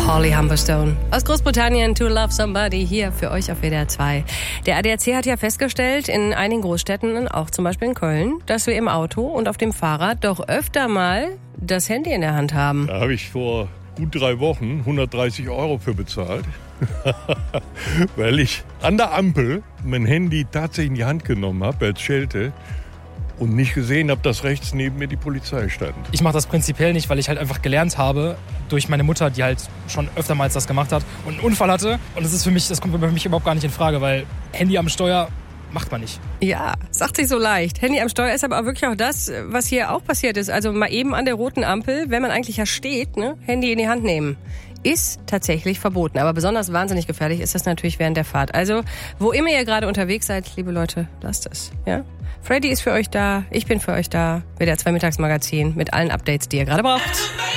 Holly Humberstone aus Großbritannien, To Love Somebody, hier für euch auf WDR 2. Der ADAC hat ja festgestellt, in einigen Großstädten, auch zum Beispiel in Köln, dass wir im Auto und auf dem Fahrrad doch öfter mal das Handy in der Hand haben. Da habe ich vor gut 3 Wochen 130 € für bezahlt, weil ich an der Ampel mein Handy tatsächlich in die Hand genommen habe als Schelte und nicht gesehen habe, dass rechts neben mir die Polizei stand. Ich mache das prinzipiell nicht, weil ich halt einfach gelernt habe durch meine Mutter, die halt schon öftermals das gemacht hat und einen Unfall hatte. Und das kommt für mich überhaupt gar nicht in Frage, weil Handy am Steuer macht man nicht. Ja, sagt sich so leicht. Handy am Steuer ist aber auch wirklich auch das, was hier auch passiert ist. Also mal eben an der roten Ampel, wenn man eigentlich ja steht, ne, Handy in die Hand nehmen. Ist tatsächlich verboten, aber besonders wahnsinnig gefährlich ist das natürlich während der Fahrt. Also, wo immer ihr gerade unterwegs seid, liebe Leute, lasst es, ja? Freddy ist für euch da, ich bin für euch da, WDR 2 Mittagsmagazin mit allen Updates, die ihr gerade braucht.